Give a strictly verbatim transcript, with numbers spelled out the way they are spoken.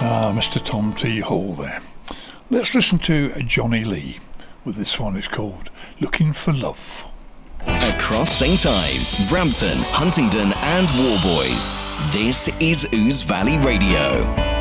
Ah, Mister Tom T. Hall there. Let's listen to Johnny Lee with this one. It's called Looking for Love. Across Saint Ives, Brampton, Huntingdon and Warboys, this is Ouse Valley Radio.